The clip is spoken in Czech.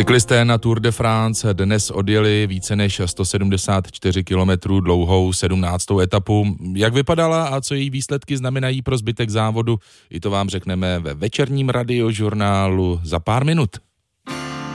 Cyklisté na Tour de France dnes odjeli více než 174 kilometrů dlouhou 17. etapu. Jak vypadala a co její výsledky znamenají pro zbytek závodu, i to vám řekneme ve večerním radiožurnálu za pár minut.